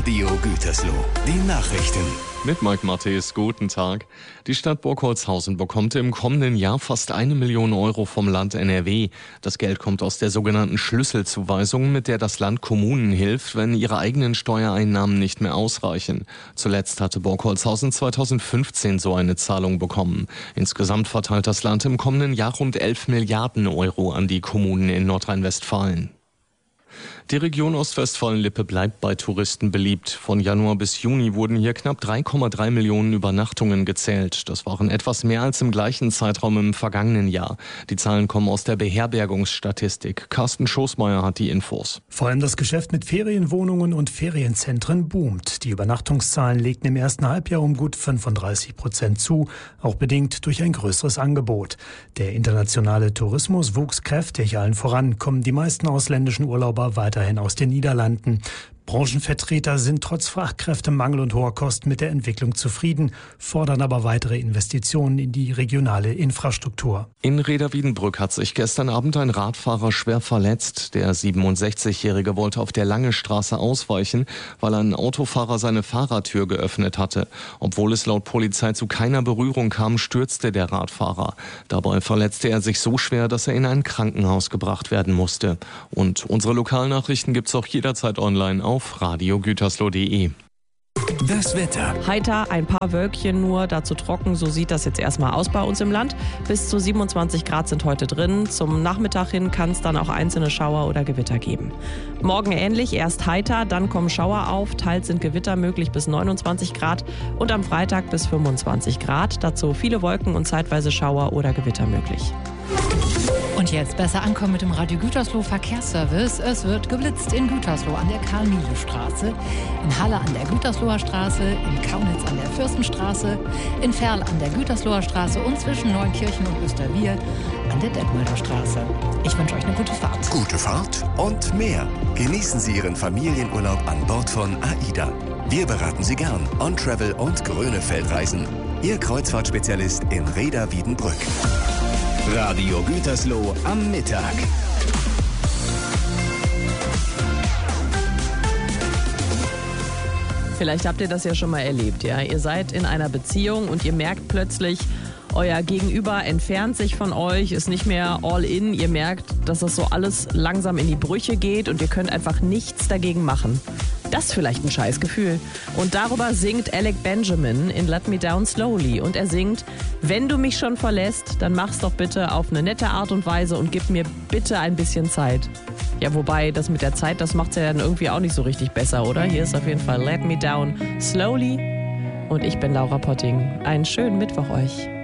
Radio Gütersloh. Die Nachrichten. Mit Mike Matthes, guten Tag. Die Stadt Burgholzhausen bekommt im kommenden Jahr fast 1 Million Euro vom Land NRW. Das Geld kommt aus der sogenannten Schlüsselzuweisung, mit der das Land Kommunen hilft, wenn ihre eigenen Steuereinnahmen nicht mehr ausreichen. Zuletzt hatte Burgholzhausen 2015 so eine Zahlung bekommen. Insgesamt verteilt das Land im kommenden Jahr rund 11 Milliarden Euro an die Kommunen in Nordrhein-Westfalen. Die Region Ostwestfalen-Lippe bleibt bei Touristen beliebt. Von Januar bis Juni wurden hier knapp 3,3 Millionen Übernachtungen gezählt. Das waren etwas mehr als im gleichen Zeitraum im vergangenen Jahr. Die Zahlen kommen aus der Beherbergungsstatistik. Carsten Schoßmeier hat die Infos. Vor allem das Geschäft mit Ferienwohnungen und Ferienzentren boomt. Die Übernachtungszahlen legten im ersten Halbjahr um gut 35% zu, auch bedingt durch ein größeres Angebot. Der internationale Tourismus wuchs kräftig, allen voran kommen die meisten ausländischen Urlauber weiterhin aus den Niederlanden. Branchenvertreter sind trotz Fachkräftemangel und hoher Kosten mit der Entwicklung zufrieden, fordern aber weitere Investitionen in die regionale Infrastruktur. In Rheda-Wiedenbrück hat sich gestern Abend ein Radfahrer schwer verletzt. Der 67-Jährige wollte auf der Langestraße ausweichen, weil ein Autofahrer seine Fahrertür geöffnet hatte. Obwohl es laut Polizei zu keiner Berührung kam, stürzte der Radfahrer. Dabei verletzte er sich so schwer, dass er in ein Krankenhaus gebracht werden musste. Und unsere Lokalnachrichten gibt's auch jederzeit online auf radiogütersloh.de. Das Wetter. Heiter, ein paar Wölkchen nur, dazu trocken, so sieht das jetzt erstmal aus bei uns im Land. Bis zu 27 Grad sind heute drin. Zum Nachmittag hin kann es dann auch einzelne Schauer oder Gewitter geben. Morgen ähnlich, erst heiter, dann kommen Schauer auf, teils sind Gewitter möglich bis 29 Grad und am Freitag bis 25 Grad. Dazu viele Wolken und zeitweise Schauer oder Gewitter möglich. Und jetzt besser ankommen mit dem Radio Gütersloh Verkehrsservice. Es wird geblitzt in Gütersloh an der Karl-Miele-Straße, in Halle an der Gütersloher Straße, in Kaunitz an der Fürstenstraße, in Verl an der Gütersloher Straße und zwischen Neunkirchen und Österwier an der Detmolder Straße. Ich wünsche euch eine gute Fahrt. Gute Fahrt und mehr. Genießen Sie Ihren Familienurlaub an Bord von AIDA. Wir beraten Sie gern. On-Travel und Grönefeldreisen. Ihr Kreuzfahrtspezialist in Rheda-Wiedenbrück. Radio Gütersloh am Mittag. Vielleicht habt ihr das ja schon mal erlebt, ja. Ihr seid in einer Beziehung und ihr merkt plötzlich, euer Gegenüber entfernt sich von euch, ist nicht mehr all in. Ihr merkt, dass das so alles langsam in die Brüche geht und ihr könnt einfach nichts dagegen machen. Das ist vielleicht ein Scheißgefühl. Und darüber singt Alec Benjamin in Let Me Down Slowly. Und er singt, wenn du mich schon verlässt, dann mach's doch bitte auf eine nette Art und Weise und gib mir bitte ein bisschen Zeit. Ja, wobei, das mit der Zeit, das macht's ja dann irgendwie auch nicht so richtig besser, oder? Hier ist auf jeden Fall Let Me Down Slowly. Und ich bin Laura Potting. Einen schönen Mittwoch euch.